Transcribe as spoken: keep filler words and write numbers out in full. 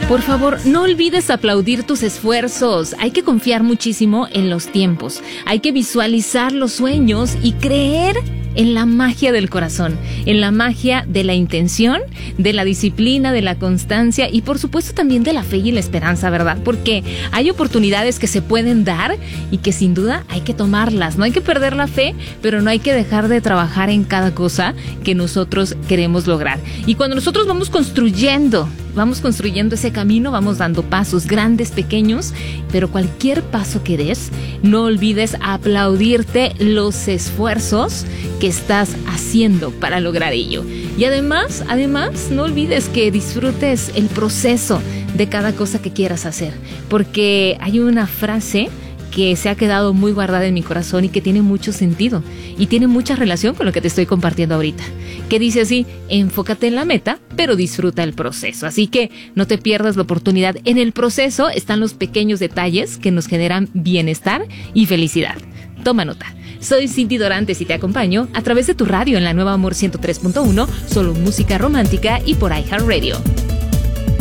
Por favor, no olvides aplaudir tus esfuerzos. Hay que confiar muchísimo en los tiempos. Hay que visualizar los sueños y creer en la magia del corazón, en la magia de la intención, de la disciplina, de la constancia y por supuesto también de la fe y la esperanza, ¿verdad? Porque hay oportunidades que se pueden dar y que sin duda hay que tomarlas. No hay que perder la fe, pero no hay que dejar de trabajar en cada cosa que nosotros queremos lograr. Y cuando nosotros vamos construyendo, vamos construyendo ese camino, vamos dando pasos grandes, pequeños, pero cualquier paso que des, no olvides aplaudirte los esfuerzos que estás haciendo para lograr ello. Y además, además, no olvides que disfrutes el proceso de cada cosa que quieras hacer, porque hay una frase que se ha quedado muy guardada en mi corazón y que tiene mucho sentido y tiene mucha relación con lo que te estoy compartiendo ahorita, que dice así: enfócate en la meta, pero disfruta el proceso. Así que no te pierdas la oportunidad. En el proceso están los pequeños detalles que nos generan bienestar y felicidad. Toma nota. Soy Cindy Dorantes y te acompaño a través de tu radio en la Nueva Amor ciento tres punto uno, solo música romántica y por iHeartRadio.